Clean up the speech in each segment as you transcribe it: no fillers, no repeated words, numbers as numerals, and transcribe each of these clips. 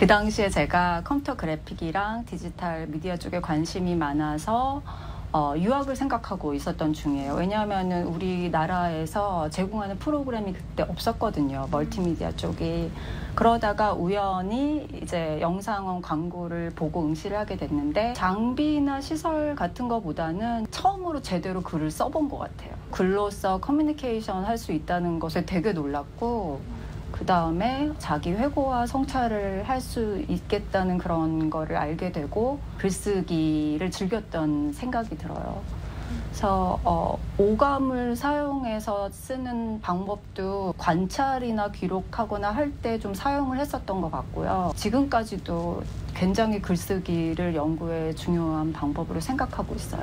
그 당시에 제가 컴퓨터 그래픽이랑 디지털 미디어 쪽에 관심이 많아서 유학을 생각하고 있었던 중이에요. 왜냐하면은 우리나라에서 제공하는 프로그램이 그때 없었거든요. 멀티미디어 쪽이. 그러다가 우연히 이제 영상원 광고를 보고 응시를 하게 됐는데 장비나 시설 같은 거보다는 처음으로 제대로 글을 써본 것 같아요. 글로써 커뮤니케이션 할 수 있다는 것에 되게 놀랐고 그 다음에 자기 회고와 성찰을 할 수 있겠다는 그런 거를 알게 되고 글쓰기를 즐겼던 생각이 들어요. 그래서 오감을 사용해서 쓰는 방법도 관찰이나 기록하거나 할 때 좀 사용을 했었던 것 같고요. 지금까지도 굉장히 글쓰기를 연구의 중요한 방법으로 생각하고 있어요.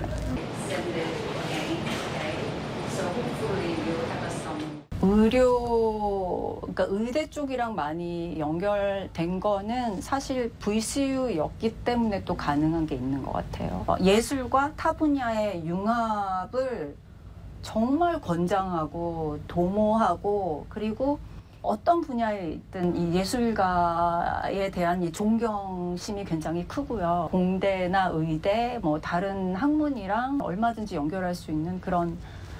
그러니까 의대 쪽이랑 많이 연결된 거는 사실 VCU였기 때문에 또 가능한 게 있는 것 같아요. 예술과 타 분야의 융합을 정말 권장하고 도모하고 그리고 어떤 분야에 있든 이 예술가에 대한 이 존경심이 굉장히 크고요. 공대나 의대, 뭐 다른 학문이랑 얼마든지 연결할 수 있는 그런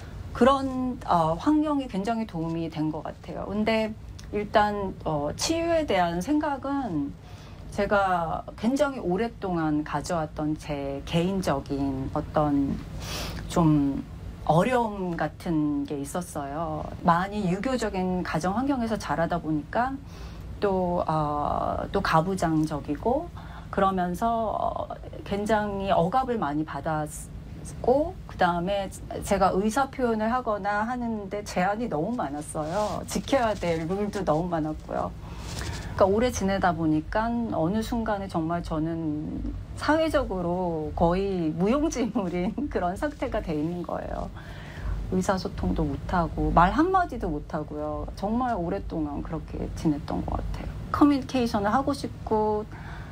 환경이 굉장히 도움이 된 것 같아요. 근데 일단 치유에 대한 생각은 제가 굉장히 오랫동안 가져왔던 제 개인적인 어떤 좀 어려움 같은 게 있었어요. 많이 유교적인 가정 환경에서 자라다 보니까 또 가부장적이고 그러면서 굉장히 억압을 많이 받았고 그 다음에 제가 의사 표현을 하거나 하는데 제한이 너무 많았어요. 지켜야 될 룰도 너무 많았고요. 그러니까 오래 지내다 보니까 어느 순간에 정말 저는 사회적으로 거의 무용지물인 그런 상태가 돼 있는 거예요. 의사소통도 못하고 말 한마디도 못하고요. 정말 오랫동안 그렇게 지냈던 것 같아요. 커뮤니케이션을 하고 싶고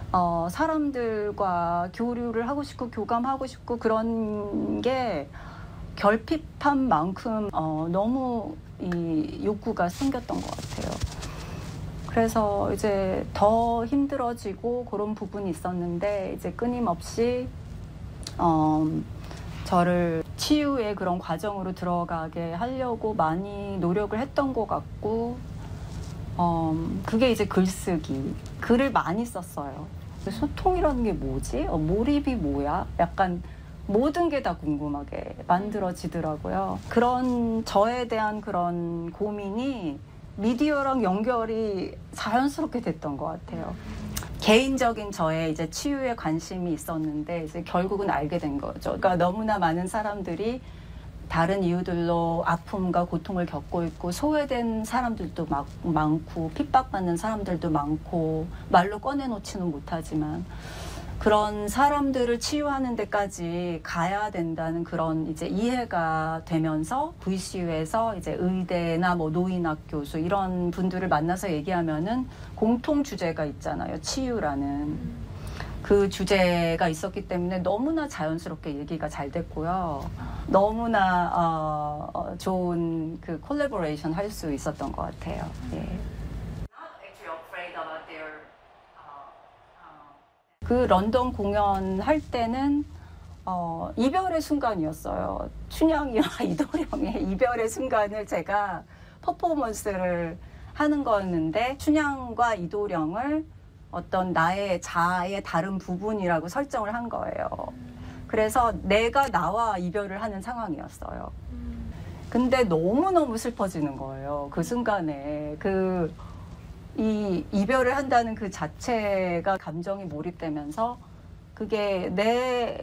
사람들과 교류를 하고 싶고 교감하고 싶고 그런 게 결핍한 만큼 너무 이 욕구가 생겼던 것 같아요. 그래서 이제 더 힘들어지고 그런 부분이 있었는데 이제 끊임없이 저를 치유의 그런 과정으로 들어가게 하려고 많이 노력을 했던 것 같고 그게 이제 글쓰기. 글을 많이 썼어요. 소통이라는 게 뭐지? 몰입이 뭐야? 약간 모든 게 다 궁금하게 만들어지더라고요. 그런 저에 대한 그런 고민이 미디어랑 연결이 자연스럽게 됐던 것 같아요. 개인적인 저의 이제 치유에 관심이 있었는데 이제 결국은 알게 된 거죠. 그러니까 너무나 많은 사람들이 다른 이유들로 아픔과 고통을 겪고 있고 소외된 사람들도 많고 핍박받는 사람들도 많고 말로 꺼내놓지는 못하지만 그런 사람들을 치유하는 데까지 가야 된다는 그런 이제 이해가 되면서 VCU에서 이제 의대나 뭐 노인학 교수 이런 분들을 만나서 얘기하면은 공통 주제가 있잖아요. 치유라는 그 주제가 있었기 때문에 너무나 자연스럽게 얘기가 잘 됐고요. 너무나 좋은 그 콜래보레이션 할 수 있었던 것 같아요. 예. 그 런던 공연할 때는 이별의 순간이었어요. 춘향이와 이도령의 이별의 순간을 제가 퍼포먼스를 하는 거였는데 춘향과 이도령을 어떤 나의 자아의 다른 부분이라고 설정을 한 거예요. 그래서 내가 나와 이별을 하는 상황이었어요. 근데 너무너무 슬퍼지는 거예요. 그 순간에. 이 이별을 한다는 그 자체가 감정이 몰입되면서 그게 내